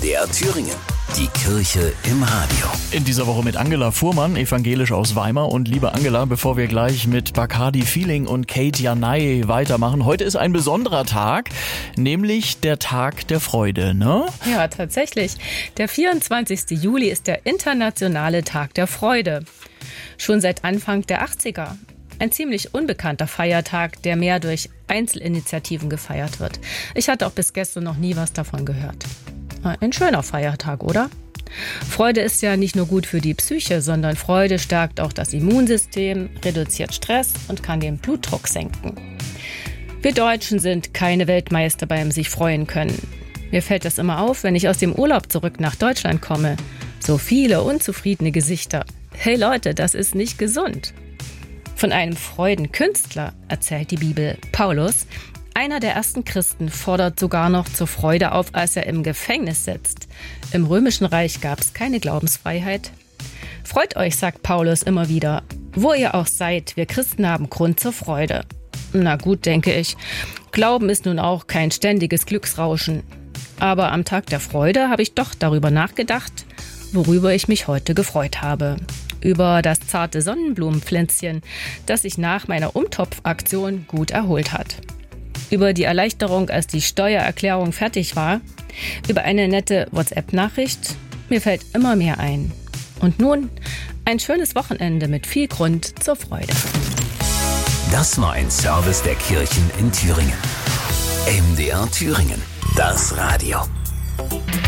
MDR Thüringen. Die Kirche im Radio. In dieser Woche mit Angela Fuhrmann, evangelisch aus Weimar. Und liebe Angela, bevor wir gleich mit Bacardi Feeling und Kate Janay weitermachen, heute ist ein besonderer Tag, nämlich der Tag der Freude, ne? Ja, tatsächlich. Der 24. Juli ist der internationale Tag der Freude. Schon seit Anfang der 80er. Ein ziemlich unbekannter Feiertag, der mehr durch Einzelinitiativen gefeiert wird. Ich hatte auch bis gestern noch nie was davon gehört. Ein schöner Feiertag, oder? Freude ist ja nicht nur gut für die Psyche, sondern Freude stärkt auch das Immunsystem, reduziert Stress und kann den Blutdruck senken. Wir Deutschen sind keine Weltmeister beim sich freuen können. Mir fällt das immer auf, wenn ich aus dem Urlaub zurück nach Deutschland komme. So viele unzufriedene Gesichter. Hey Leute, das ist nicht gesund. Von einem Freudenkünstler erzählt die Bibel. Paulus, einer der ersten Christen, fordert sogar noch zur Freude auf, als er im Gefängnis sitzt. Im Römischen Reich gab es keine Glaubensfreiheit. Freut euch, sagt Paulus immer wieder. Wo ihr auch seid, wir Christen haben Grund zur Freude. Na gut, denke ich. Glauben ist nun auch kein ständiges Glücksrauschen. Aber am Tag der Freude habe ich doch darüber nachgedacht, worüber ich mich heute gefreut habe. Über das zarte Sonnenblumenpflänzchen, das sich nach meiner Umtopfaktion gut erholt hat. Über die Erleichterung, als die Steuererklärung fertig war. Über eine nette WhatsApp-Nachricht. Mir fällt immer mehr ein. Und nun ein schönes Wochenende mit viel Grund zur Freude. Das war ein Service der Kirchen in Thüringen. MDR Thüringen, das Radio.